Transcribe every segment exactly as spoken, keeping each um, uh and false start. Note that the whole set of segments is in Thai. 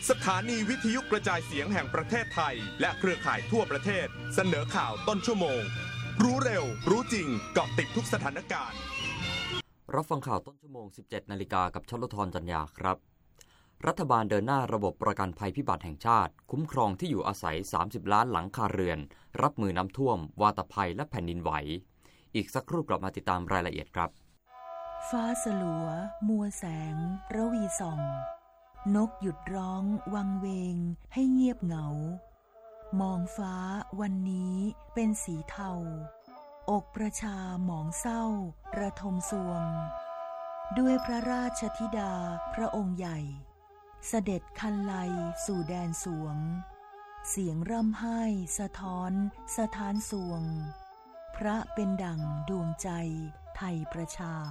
สถานีวิทยุกระจายเสียงแห่งประเทศไทยและเครือข่ายทั่วประเทศเสนอข่าวต้นชั่วโมงรู้เร็วรู้จริงเกาะติดทุกสถานการณ์รับฟังข่าวต้นชั่วโมง สิบเจ็ดนาฬิกา กับชลธรจันยาครับรัฐบาลเดินหน้าระบบประกันภัยพิบัติแห่งชาติคุ้มครองที่อยู่อาศัยสามสิบล้านหลังคาเรือนรับมือน้ำท่วมวาตภัยและแผ่นดินไหวอีกสักครู่กลับมาติดตามรายละเอียดครับฟ้าสลัวมัวแสงระวีส่องนกหยุดร้องวังเวงให้เงียบเหงามองฟ้าวันนี้เป็นสีเทาอกประชาหมองเศร้าระทมสวงด้วยพระราชธิดาพระองค์ใหญ่เสด็จคันไลสู่แดนสวงเสียงร่ำไห้สะท้อนสะท้านสวงพระเป็นดั่งดวงใจไทยประชา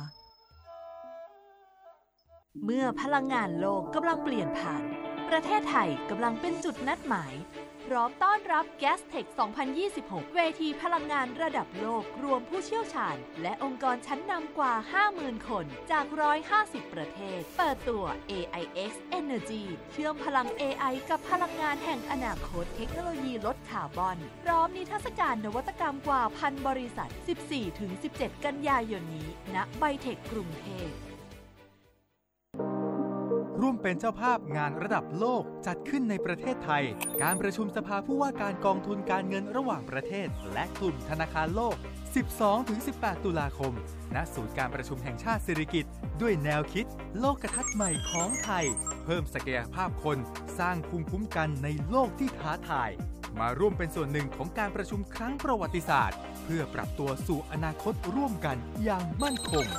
เมื่อพลังงานโลกกำลังเปลี่ยนผ่านประเทศไทยกำลังเป็นจุดนัดหมายพร้อมต้อนรับ Gastech สองพันยี่สิบหก เวทีพลังงานระดับโลกรวมผู้เชี่ยวชาญและองค์กรชั้นนำกว่า ห้าหมื่น คนจากหนึ่งร้อยห้าสิบประเทศเปิดตัว เอ ไอ เอ็กซ์ Energy เชื่อมพลัง เอ ไอ กับพลังงานแห่งอนาคตเทคโนโลยีลดคาร์บอนพร้อมนิทรรศการนวัตกรรมกว่าพันบริษัท สิบสี่ถึงสิบเจ็ด กันยายนนี้ณไบเทคกรุงเทพร่วมเป็นเจ้าภาพงานระดับโลกจัดขึ้นในประเทศไทยการประชุมสภาผู้ว่าการกองทุนการเงินระหว่างประเทศและกลุ่มธนาคารโลก สิบสองถึงสิบแปด ตุลาคมณศูนย์การประชุมแห่งชาติสิริกิติ์ด้วยแนวคิดโลกทัศน์ใหม่ของไทยเพิ่มศักยภาพคนสร้างภูมิคุ้มกันในโลกที่ท้าทายมาร่วมเป็นส่วนหนึ่งของการประชุมครั้งประวัติศาสตร์เพื่อปรับตัวสู่อนาคตร่วมกันอย่างมั่นคง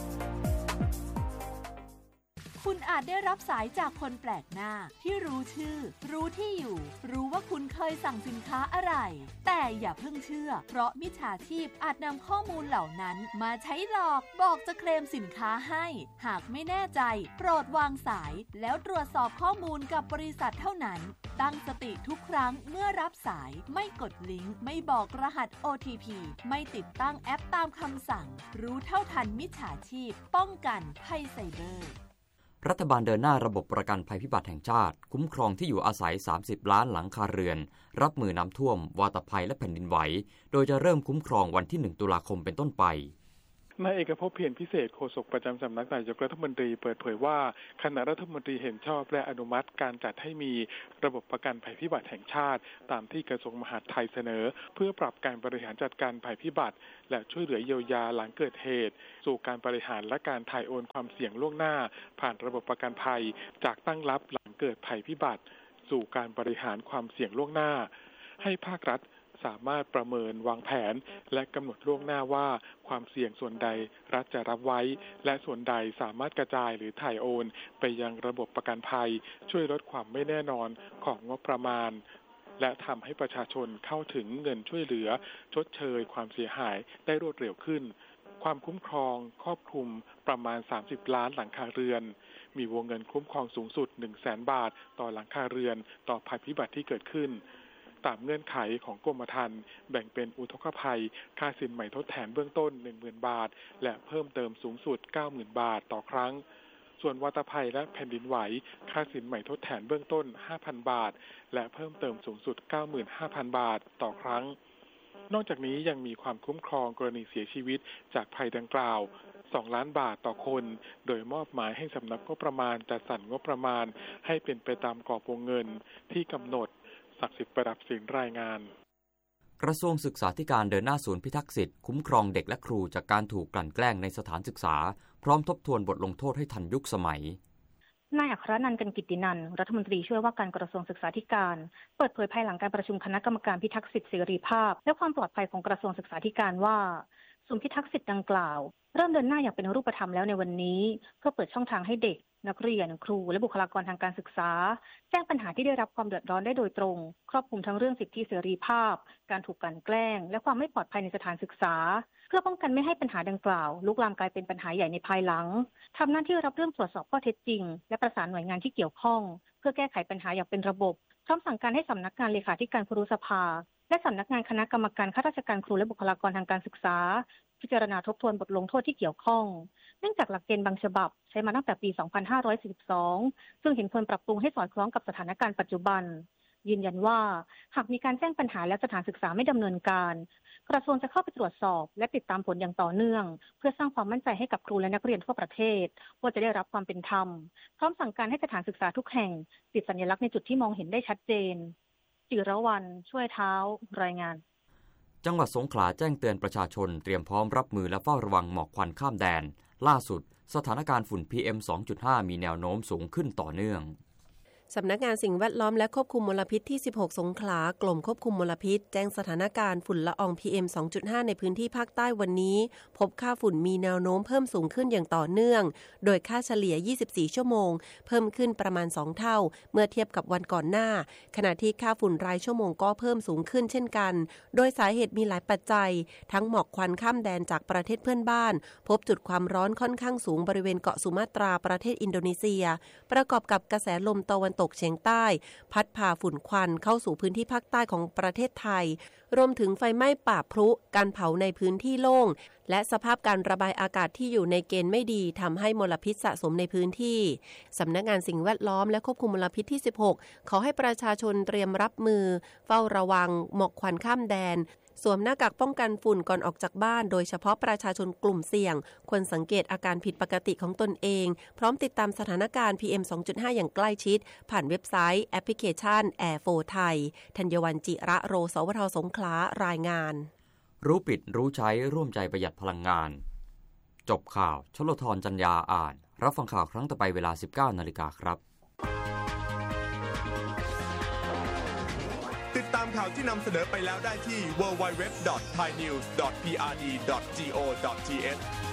คุณอาจได้รับสายจากคนแปลกหน้าที่รู้ชื่อรู้ที่อยู่รู้ว่าคุณเคยสั่งสินค้าอะไรแต่อย่าเพิ่งเชื่อเพราะมิจฉาชีพอาจนำข้อมูลเหล่านั้นมาใช้หลอกบอกจะเคลมสินค้าให้หากไม่แน่ใจโปรดวางสายแล้วตรวจสอบข้อมูลกับบริษัทเท่านั้นตั้งสติทุกครั้งเมื่อรับสายไม่กดลิงก์ไม่บอกรหัส โอ ที พี ไม่ติดตั้งแอปตามคำสั่งรู้เท่าทันมิจฉาชีพป้องกันภัยไซเบอร์รัฐบาลเดินหน้าระบบประกันภัยพิบัติแห่งชาติคุ้มครองที่อยู่อาศัยสามสิบล้านหลังคาเรือนรับมือน้ำท่วมวาตภัยและแผ่นดินไหวโดยจะเริ่มคุ้มครองวันที่หนึ่งตุลาคมเป็นต้นไปนายเอกภพเพียรพิเศษโฆษกประจำสำนักนายกรัฐมนตรีเปิดเผยว่าคณะรัฐมนตรีเห็นชอบและอนุมัติการจัดให้มีระบบประกันภัยพิบัติแห่งชาติตามที่กระทรวงมหาดไทยเสนอเพื่อปรับการบริหารจัดการภัยพิบัติและช่วยเหลือเยียวยาหลังเกิดเหตุสู่การบริหารและการถ่ายโอนความเสี่ยงล่วงหน้าผ่านระบบประกันภัยจากตั้งรับหลังเกิดภัยพิบัติสู่การบริหารความเสี่ยงล่วงหน้าให้ภาครัฐสามารถประเมินวางแผนและกำหนดล่วงหน้าว่าความเสี่ยงส่วนใดรัฐจะรับไว้และส่วนใดสามารถกระจายหรือถ่ายโอนไปยังระบบประกันภัยช่วยลดความไม่แน่นอนของงบประมาณและทำให้ประชาชนเข้าถึงเงินช่วยเหลือชดเชยความเสียหายได้รวดเร็วขึ้นความคุ้มครองครอบคลุมประมาณสามสิบล้านหลังคาเรือนมีวงเงินคุ้มครองสูงสุด หนึ่งแสน บาทต่อหลังคาเรือนต่อภัยพิบัติที่เกิดขึ้นตามเงื่อนไขของกรมธรรม์แบ่งเป็นอุทกภัยค่าสินใหม่ทดแทนเบื้องต้น หนึ่งหมื่น บาทและเพิ่มเติมสูงสุด เก้าหมื่น บาทต่อครั้งส่วนวาตภัยและแผ่นดินไหวค่าสินใหม่ทดแทนเบื้องต้น ห้าพัน บาทและเพิ่มเติมสูงสุด เก้าหมื่นห้าพัน บาทต่อครั้งนอกจากนี้ยังมีความคุ้มครองกรณีเสียชีวิตจากภัยดังกล่าวสองล้านบาทต่อคนโดยมอบหมายให้สำนักงบประมาณจัดสรรงบประมาณให้เป็นไปตามกรอบวงเงินที่กำหนดศักดิ์สิทธิ์ประดับสินรายงานกระทรวงศึกษาธิการเดินหน้าศูนย์พิทักษ์สิทธิ์คุ้มครองเด็กและครูจากการถูกกลั่นแกล้งในสถานศึกษาพร้อมทบทวนบทลงโทษให้ทันยุคสมัยนายอัครนันท์ กันกิตตินันท์รัฐมนตรีช่วยว่าการกระทรวงศึกษาธิการเปิดเผยภายหลังการประชุมคณะกรรมการพิทักษ์สิทธิเสรีภาพและความปลอดภัยของกระทรวงศึกษาธิการว่าศูนย์พิทักษ์สิทธิ์ดังกล่าวเริ่มเดินหน้าอย่างเป็นรูปธรรมแล้วในวันนี้เพื่อเปิดช่องทางให้เด็กนักเรียนครูและบุคลากรทางการศึกษาแจ้งปัญหาที่ได้รับความเดือดร้อนได้โดยตรงครอบคลุมทั้งเรื่องสิทธิเสรีภาพการถูกกลั่นแกล้งและความไม่ปลอดภัยในสถานศึกษาเพื่อป้องกันไม่ให้ปัญหาดังกล่าวลุกลามกลายเป็นปัญหาใหญ่ในภายหลังทำหน้าที่รับเรื่องตรวจสอบข้อเท็จจริงและประสานหน่วยงานที่เกี่ยวข้องเพื่อแก้ไขปัญหาอย่างเป็นระบบพร้อมสั่งการให้สำนักงานเลขาธิการครุสภาและสำนักงานคณะกรรมการข้าราชการครูและบุคลากรทางการศึกษาพิจารณาทบทวนบทลงโทษที่เกี่ยวข้องเนื่องจากหลักเกณฑ์บางฉบับใช้มาตั้งแต่ปี สองพันห้าร้อยสี่สิบสอง ซึ่งเห็นควรปรับปรุงให้สอดคล้องกับสถานการณ์ปัจจุบันยืนยันว่าหากมีการแจ้งปัญหาและสถานศึกษาไม่ดำเนินการกระทรวงจะเข้าไปตรวจสอบและติดตามผลอย่างต่อเนื่องเพื่อสร้างความมั่นใจให้กับครูและนักเรียนทั่วประเทศว่าจะได้รับความเป็นธรรมพร้อมสั่งการให้สถานศึกษาทุกแห่งติดสัญลักษณ์ในจุดที่มองเห็นได้ชัดเจนจิรวรรณช่วยเท้ารายงานจังหวัดสงขลาแจ้งเตือนประชาชนเตรียมพร้อมรับมือและเฝ้าระวังหมอกควันข้ามแดนล่าสุดสถานการณ์ฝุ่น พี เอ็ม สองจุดห้า มีแนวโน้มสูงขึ้นต่อเนื่องสำนักงานสิ่งแวดล้อมและควบคุมมลพิษที่สิบหกสงขลากรมควบคุมมลพิษแจ้งสถานการณ์ฝุ่นละออง พี เอ็ม สองจุดห้า ในพื้นที่ภาคใต้วันนี้พบค่าฝุ่นมีแนวโน้มเพิ่มสูงขึ้นอย่างต่อเนื่องโดยค่าเฉลี่ยยี่สิบสี่ชั่วโมงเพิ่มขึ้นประมาณสองเท่าเมื่อเทียบกับวันก่อนหน้าขณะที่ค่าฝุ่นรายชั่วโมงก็เพิ่มสูงขึ้นเช่นกันโดยสาเหตุมีหลายปัจจัยทั้งหมอกควันข้ามแดนจากประเทศเพื่อนบ้านพบจุดความร้อนค่อนข้างสูงบริเวณเกาะสุมาตราประเทศอินโดนีเซียประกอบกับกระแสลมตะวันตกเฉียงใต้พัดพาฝุ่นควันเข้าสู่พื้นที่ภาคใต้ของประเทศไทยรวมถึงไฟไหม้ป่าพรุการเผาในพื้นที่โล่งและสภาพการระบายอากาศที่อยู่ในเกณฑ์ไม่ดีทำให้มลพิษสะสมในพื้นที่สำนักงานสิ่งแวดล้อมและควบคุมมลพิษที่สิบหกขอให้ประชาชนเตรียมรับมือเฝ้าระวังหมอกควันข้ามแดนสวมหน้ากากป้องกันฝุ่นก่อนออกจากบ้านโดยเฉพาะประชาชนกลุ่มเสี่ยงควรสังเกตอาการผิดปกติของตนเองพร้อมติดตามสถานการณ์ พี เอ็ม สองจุดห้า อย่างใกล้ชิดผ่านเว็บไซต์แอปพลิเคชัน Air โฟร์ ไทยธัญวรรณจิระโรสวทสงขลารายงานรู้ปิดรู้ใช้ร่วมใจประหยัดพลังงานจบข่าวชลธรจัญญาอ่านรับฟังข่าวครั้งต่อไปเวลา สิบเก้านาฬิกา นครับติดตามข่าวที่นำเสนอไปแล้วได้ที่ ดับเบิลยู ดับเบิลยู ดับเบิลยู ดอท ไทยนิวส์ ดอท พี อาร์ ดี ดอท จี โอ ดอท ที เอช